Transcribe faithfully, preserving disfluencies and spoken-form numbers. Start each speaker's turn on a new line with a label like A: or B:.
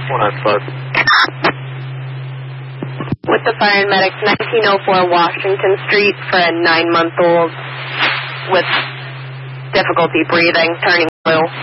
A: one nine five.
B: With the fire and medics, nineteen oh four Washington Street for a nine-month-old with difficulty breathing, turning blue.